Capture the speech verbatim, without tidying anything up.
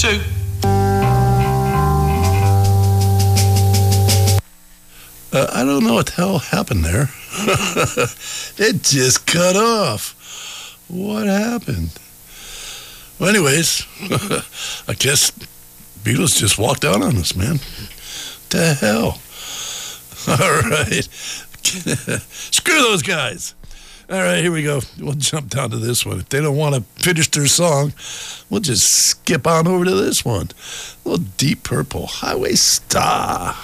two. Uh, I don't know what the hell happened there. It just cut off. What happened? Well, anyways, I guess Beatles just walked out on us, man. What the hell? All right. Screw those guys. All right, here we go. We'll jump down to this one. If they don't want to finish their song, we'll just skip on over to this one. A little Deep Purple, Highway Star.